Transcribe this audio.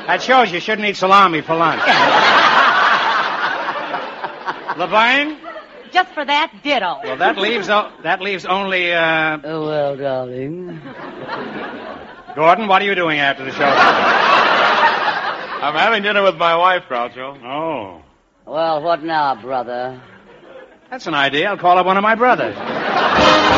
That shows you shouldn't eat salami for lunch. Laverne? Just for that, ditto. Well, that leaves only, Oh, well, darling. Gordon, what are you doing after the show? I'm having dinner with my wife, Groucho. Oh. Well, what now, brother? That's an idea. I'll call up one of my brothers.